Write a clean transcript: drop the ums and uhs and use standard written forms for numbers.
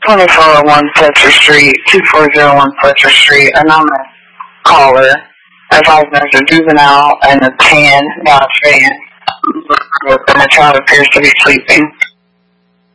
2401 Fletcher Street, 2401 Fletcher Street. Anonymous caller advised there's a juvenile and a tan Dodge van. And the child appears to be sleeping.